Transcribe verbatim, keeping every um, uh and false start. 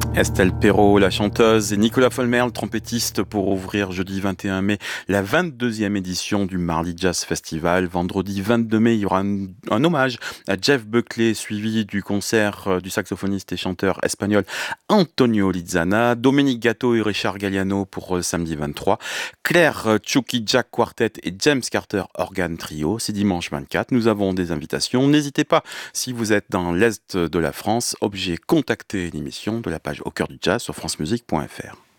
Estelle Perrault, la chanteuse, et Nicolas Folmer, le trompettiste, pour ouvrir jeudi vingt et un mai la vingt-deuxième édition du Marly Jazz Festival. Vendredi vingt-deux mai, il y aura un, un hommage à Jeff Buckley, suivi du concert euh, du saxophoniste et chanteur espagnol Antonio Lizana, Dominique Gatto et Richard Galliano pour euh, samedi vingt-trois, Claire euh, Chucky Jack Quartet et James Carter Organ Trio. C'est dimanche vingt-quatre. Nous avons des invitations. N'hésitez pas, si vous êtes dans l'Est de la France, objet contacter l'émission de la page Au cœur du jazz sur francemusique point f r.